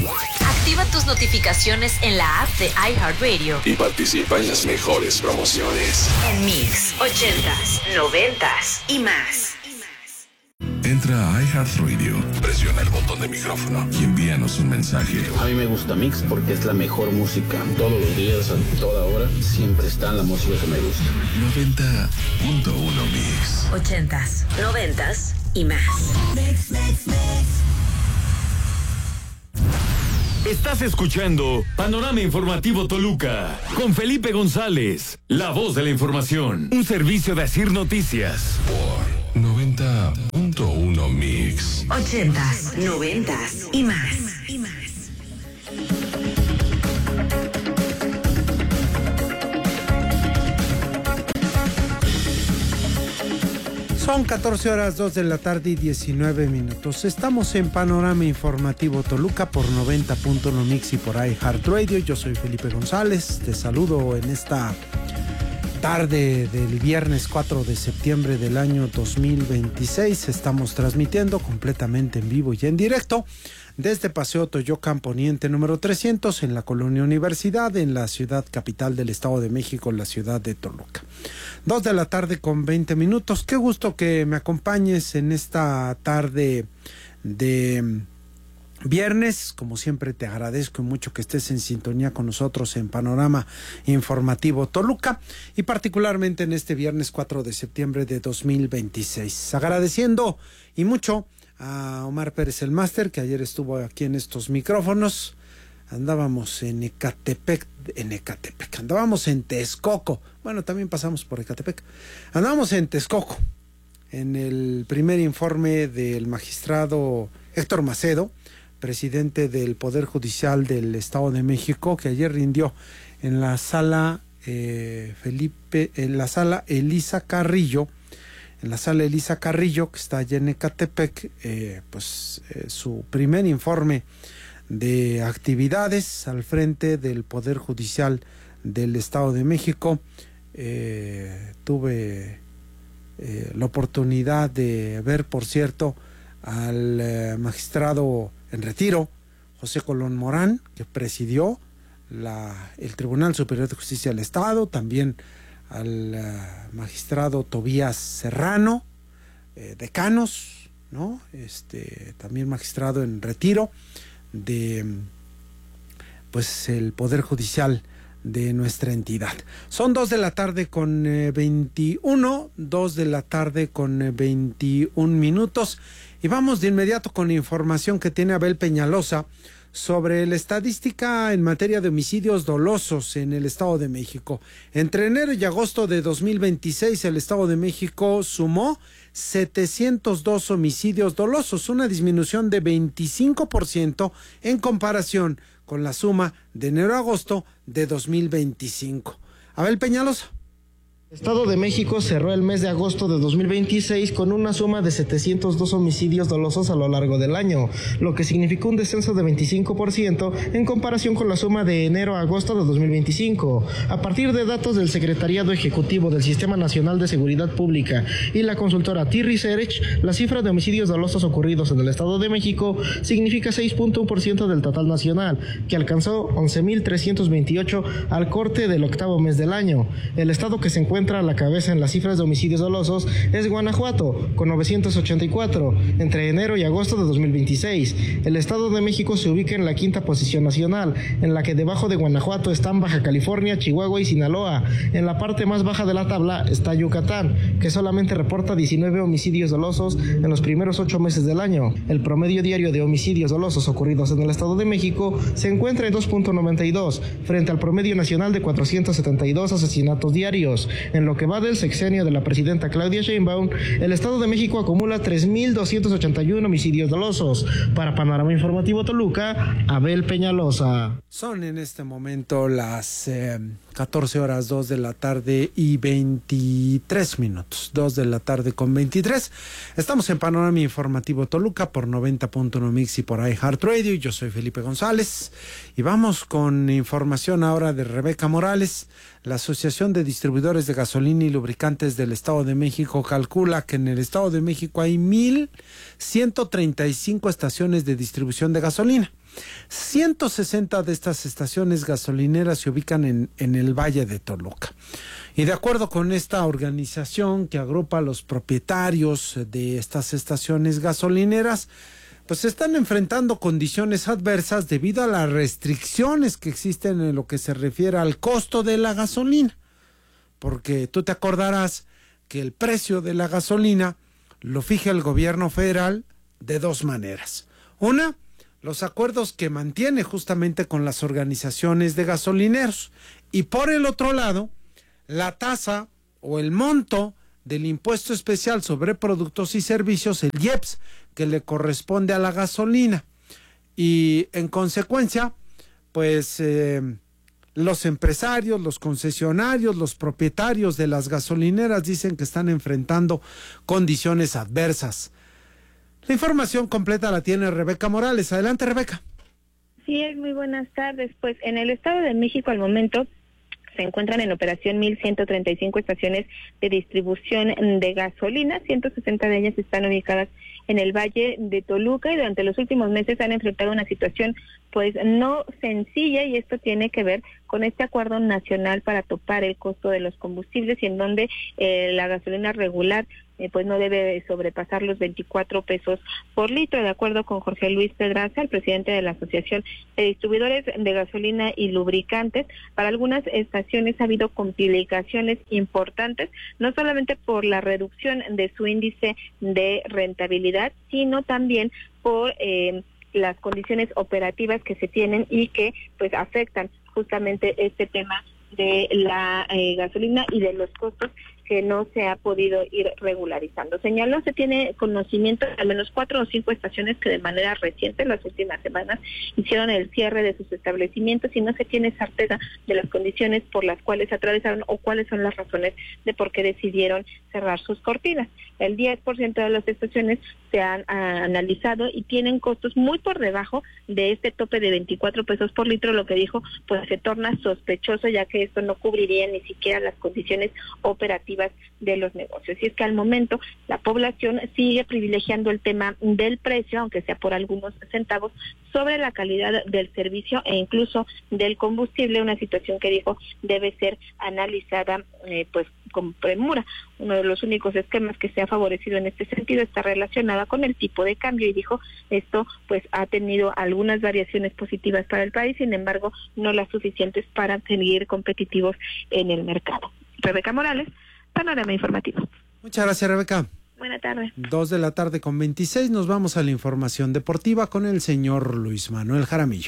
Activa tus notificaciones en la app de iHeartRadio y participa en las mejores promociones. En Mix, 80s, 90s y más. Entra a iHeartRadio, presiona el botón de micrófono y envíanos un mensaje. A mí me gusta Mix porque es la mejor música. Todos los días, a toda hora, siempre está la música que me gusta. 90.1 Mix. 80s, 90s y más. Mix. Estás escuchando Panorama Informativo Toluca con Felipe González, la voz de la información. Un servicio de Asir Noticias. Por 90.1 Mix. 80s, 90s y más. Son 14 horas 2 de la tarde y 19 minutos. Estamos en Panorama Informativo Toluca por 90.1 Mix y por iHeartRadio. Yo soy Felipe González. Te saludo en esta tarde del viernes 4 de septiembre del año 2026. Estamos transmitiendo completamente en vivo y en directo desde Paseo Toyocan Poniente número 300 en la Colonia Universidad, en la ciudad capital del Estado de México, la ciudad de Toluca. 2 de la tarde con 20 minutos. Qué gusto que me acompañes en esta tarde de viernes. Como siempre te agradezco mucho que estés en sintonía con nosotros en Panorama Informativo Toluca y particularmente en este viernes 4 de septiembre de 2026. Agradeciendo y mucho a Omar Pérez el Máster, que ayer estuvo aquí en estos micrófonos. Andábamos en Ecatepec, andábamos en Texcoco, bueno, también pasamos por Ecatepec, andábamos en Texcoco, en el primer informe del magistrado Héctor Macedo, presidente del Poder Judicial del Estado de México, que ayer rindió en la sala Elisa Carrillo, que está allá en Ecatepec, su primer informe de actividades al frente del Poder Judicial del Estado de México. Tuve la oportunidad de ver, por cierto, al magistrado en retiro, José Colón Morán, que presidió el Tribunal Superior de Justicia del Estado, también al magistrado Tobías Serrano, decanos, ¿no? También magistrado en retiro de el Poder Judicial de nuestra entidad. Son 2 de la tarde con 21 minutos y vamos de inmediato con la información que tiene Abel Peñalosa sobre la estadística en materia de homicidios dolosos en el Estado de México. Entre enero y agosto de 2026, el Estado de México sumó 702 homicidios dolosos, una disminución de 25% en comparación con la suma de enero a agosto de 2025. Abel Peñalosa. El Estado de México cerró el mes de agosto de 2026 con una suma de 702 homicidios dolosos a lo largo del año, lo que significó un descenso de 25% en comparación con la suma de enero a agosto de 2025. A partir de datos del Secretariado Ejecutivo del Sistema Nacional de Seguridad Pública y la consultora T-Research, la cifra de homicidios dolosos ocurridos en el Estado de México significa 6.1% del total nacional, que alcanzó 11.328 al corte del octavo mes del año. El estado que se encuentra a la cabeza en las cifras de homicidios dolosos es Guanajuato, con 984, entre enero y agosto de 2026. El Estado de México se ubica en la quinta posición nacional, en la que debajo de Guanajuato están Baja California, Chihuahua y Sinaloa. En la parte más baja de la tabla está Yucatán, que solamente reporta 19 homicidios dolosos en los primeros 8 meses del año. El promedio diario de homicidios dolosos ocurridos en el Estado de México se encuentra en 2.92, frente al promedio nacional de 472 asesinatos diarios. En lo que va del sexenio de la presidenta Claudia Sheinbaum, el Estado de México acumula 3.281 homicidios dolosos. Para Panorama Informativo Toluca, Abel Peñalosa. Son en este momento las 14 horas 2 de la tarde y 23 minutos. 2 de la tarde con 23. Estamos en Panorama Informativo Toluca por 90.1 Mix y por iHeartRadio. Yo soy Felipe González y vamos con información ahora de Rebeca Morales. La Asociación de Distribuidores de Gasolina y Lubricantes del Estado de México calcula que en el Estado de México hay 1,135 estaciones de distribución de gasolina. 160 de estas estaciones gasolineras se ubican en el Valle de Toluca. Y de acuerdo con esta organización que agrupa a los propietarios de estas estaciones gasolineras, pues se están enfrentando condiciones adversas debido a las restricciones que existen en lo que se refiere al costo de la gasolina. Porque tú te acordarás que el precio de la gasolina lo fija el gobierno federal de dos maneras. Una, los acuerdos que mantiene justamente con las organizaciones de gasolineros. Y por el otro lado, la tasa o el monto del impuesto especial sobre productos y servicios, el IEPS, que le corresponde a la gasolina. Y en consecuencia, pues los empresarios, los concesionarios, los propietarios de las gasolineras dicen que están enfrentando condiciones adversas. La información completa la tiene Rebeca Morales. Adelante, Rebeca. Sí, muy buenas tardes. Pues en el Estado de México al momento se encuentran en operación 1,135 estaciones de distribución de gasolina. 160 de ellas están ubicadas en el Valle de Toluca y durante los últimos meses han enfrentado una situación pues no sencilla, y esto tiene que ver con este acuerdo nacional para topar el costo de los combustibles, y en donde la gasolina regular pues no debe sobrepasar los 24 pesos por litro. De acuerdo con Jorge Luis Pedraza, el presidente de la Asociación de Distribuidores de Gasolina y Lubricantes, para algunas estaciones ha habido complicaciones importantes, no solamente por la reducción de su índice de rentabilidad, sino también por las condiciones operativas que se tienen y que pues afectan justamente este tema de la gasolina y de los costos que no se ha podido ir regularizando. Señaló, se tiene conocimiento de al menos 4 o 5 estaciones que de manera reciente, en las últimas semanas, hicieron el cierre de sus establecimientos y no se tiene certeza de las condiciones por las cuales atravesaron o cuáles son las razones de por qué decidieron cerrar sus cortinas. El 10% de las estaciones se han analizado y tienen costos muy por debajo de este tope de 24 pesos por litro, lo que dijo, pues se torna sospechoso, ya que esto no cubriría ni siquiera las condiciones operativas de los negocios. Y es que al momento la población sigue privilegiando el tema del precio, aunque sea por algunos centavos, sobre la calidad del servicio e incluso del combustible, una situación que dijo debe ser analizada pues con premura. Uno de los únicos esquemas que se ha favorecido en este sentido está relacionada con el tipo de cambio, y dijo esto pues ha tenido algunas variaciones positivas para el país, sin embargo no las suficientes para seguir competitivos en el mercado. Rebeca Morales, Panorama Informativo. Muchas gracias, Rebeca. Buena tarde. 2:26 p.m. Nos vamos a la información deportiva con el señor Luis Manuel Jaramillo.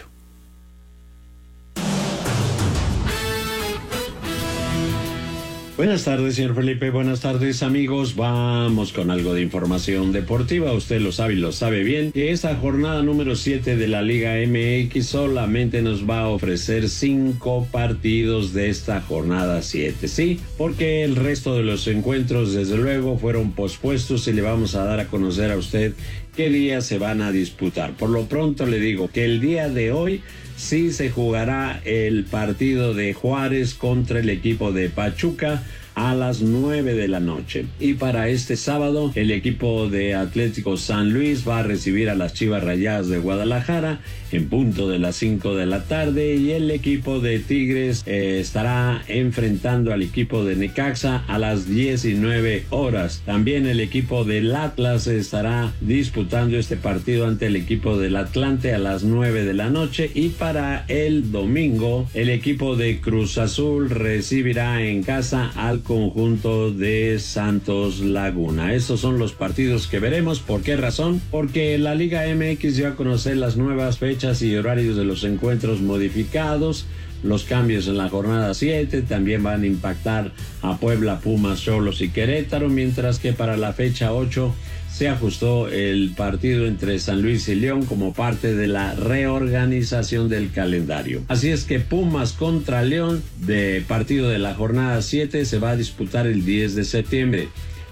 Buenas tardes, señor Felipe. Buenas tardes, amigos. Vamos con algo de información deportiva. Usted lo sabe y lo sabe bien, que esta jornada número 7 de la Liga MX solamente nos va a ofrecer 5 partidos de esta jornada 7. Sí, porque el resto de los encuentros, desde luego, fueron pospuestos y le vamos a dar a conocer a usted qué días se van a disputar. Por lo pronto le digo que el día de hoy sí se jugará el partido de Juárez contra el equipo de Pachuca a las 9 de la noche. Y para este sábado, el equipo de Atlético San Luis va a recibir a las Chivas Rayadas de Guadalajara en punto de las 5 de la tarde, y el equipo de Tigres estará enfrentando al equipo de Necaxa a las 19 horas. También el equipo del Atlas estará disputando este partido ante el equipo del Atlante a las 9 de la noche, y para el domingo, el equipo de Cruz Azul recibirá en casa al conjunto de Santos Laguna. Estos son los partidos que veremos. ¿Por qué razón? Porque la Liga MX dio a conocer las nuevas fechas y horarios de los encuentros modificados. Los cambios en la jornada 7 también van a impactar a Puebla, Pumas, Xolos y Querétaro, mientras que para la fecha 8 se ajustó el partido entre San Luis y León como parte de la reorganización del calendario. Así es que Pumas contra León, de partido de la jornada 7, se va a disputar el 10 de septiembre.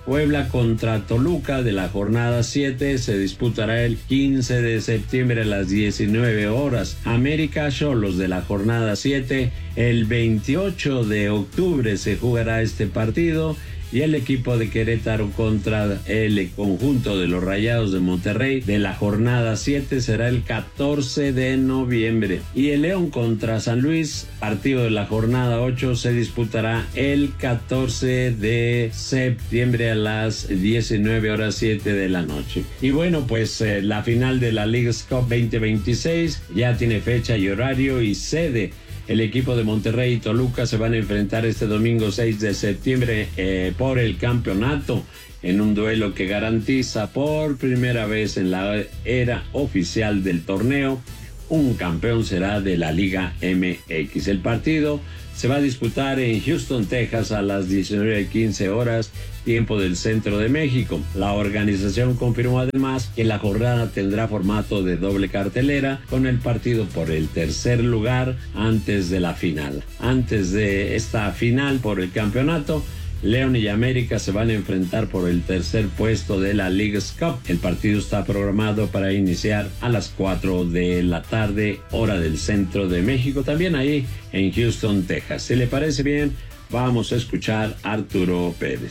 Puebla contra Toluca de la jornada 7 se disputará el 15 de septiembre a las 19 horas. América Xolos de la jornada 7 el 28 de octubre se jugará este partido. Y el equipo de Querétaro contra el conjunto de los Rayados de Monterrey de la jornada 7 será el 14 de noviembre. Y el León contra San Luis, partido de la jornada 8, se disputará el 14 de septiembre a las 19 horas 7 de la noche. Y bueno, pues la final de la Leagues Cup 2026 ya tiene fecha y horario y sede. El equipo de Monterrey y Toluca se van a enfrentar este domingo 6 de septiembre por el campeonato en un duelo que garantiza por primera vez en la era oficial del torneo un campeón será de la Liga MX. El partido se va a disputar en Houston, Texas a las 19:15 horas, tiempo del centro de México. La organización confirmó además que la jornada tendrá formato de doble cartelera con el partido por el tercer lugar antes de la final. Antes de esta final por el campeonato, León y América se van a enfrentar por el tercer puesto de la Leagues Cup. El partido está programado para iniciar a las 4 de la tarde, hora del centro de México, también ahí en Houston, Texas. Si le parece bien, vamos a escuchar a Arturo Pérez.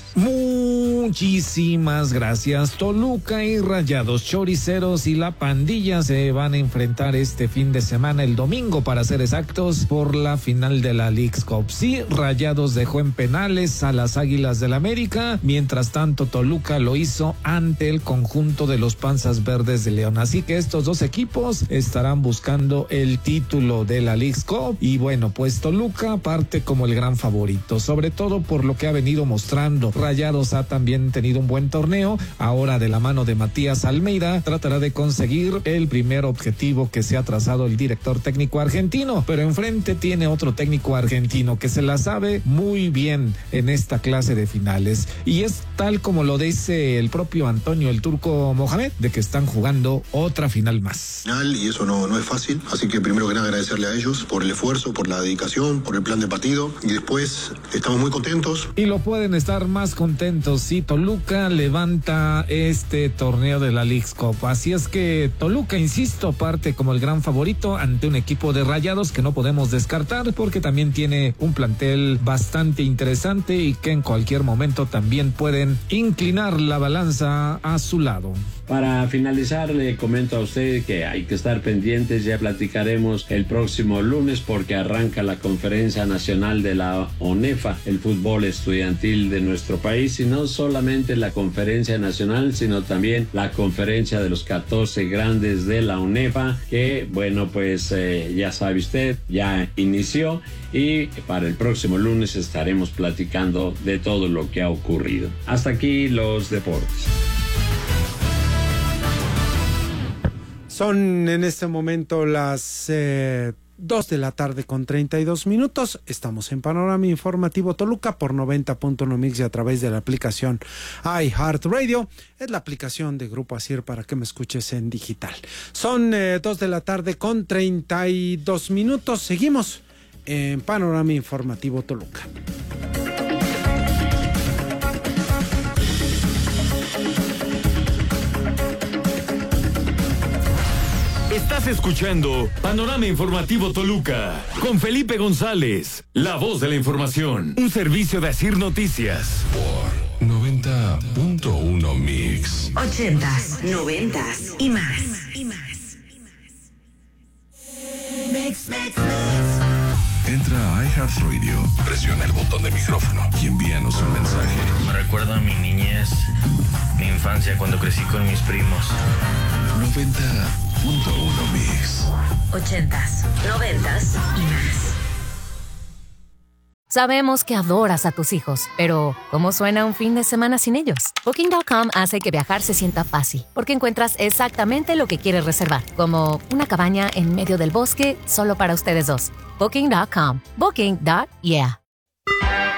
Muchísimas gracias. Toluca y Rayados, Choriceros y la Pandilla se van a enfrentar este fin de semana, el domingo para ser exactos, por la final de la Leagues Cup. Sí, Rayados dejó en penales a las Águilas del América, mientras tanto Toluca lo hizo ante el conjunto de los Panzas Verdes de León. Así que estos dos equipos estarán buscando el título de la Leagues Cup y bueno, pues Toluca parte como el gran favorito, sobre todo por lo que ha venido mostrando. Rayados ha también tenido un buen torneo, ahora de la mano de Matías Almeida tratará de conseguir el primer objetivo que se ha trazado el director técnico argentino, pero enfrente tiene otro técnico argentino que se la sabe muy bien en esta clase de finales y es tal como lo dice el propio Antonio el Turco Mohamed, de que están jugando otra final más. Y eso no es fácil, así que primero que nada agradecerle a ellos por el esfuerzo, por la dedicación, por el plan de partido y después estamos muy contentos. Y lo pueden estar más contentos si Toluca levanta este torneo de la Leagues Cup. Así es que Toluca, insisto, parte como el gran favorito ante un equipo de Rayados que no podemos descartar porque también tiene un plantel bastante interesante y que en cualquier momento también pueden inclinar la balanza a su lado. Para finalizar, le comento a usted que hay que estar pendientes, ya platicaremos el próximo lunes porque arranca la Conferencia Nacional de la ONEFA, el fútbol estudiantil de nuestro país, y no solamente la Conferencia Nacional, sino también la Conferencia de los 14 grandes de la ONEFA, que bueno, pues ya sabe usted, ya inició y para el próximo lunes estaremos platicando de todo lo que ha ocurrido. Hasta aquí los deportes. Son en este momento las 2 de la tarde con 32 minutos. Estamos en Panorama Informativo Toluca por 90.1 Mix y a través de la aplicación iHeartRadio. Es la aplicación de Grupo Asir para que me escuches en digital. Son 2 de la tarde con 32 minutos. Seguimos en Panorama Informativo Toluca. Estás escuchando Panorama Informativo Toluca con Felipe González, la voz de la información. Un servicio de Asir Noticias. Por 90.1 Mix. 80s, 90s y más. Entra a iHeartRadio, presiona el botón de micrófono y envíanos un mensaje. Me recuerda a mi niñez, mi infancia cuando crecí con mis primos. 90.1 Mix. 80s, 90s y más. Sabemos que adoras a tus hijos, pero ¿cómo suena un fin de semana sin ellos? Booking.com hace que viajar se sienta fácil, porque encuentras exactamente lo que quieres reservar, como una cabaña en medio del bosque solo para ustedes dos. Booking.com. Booking.yeah.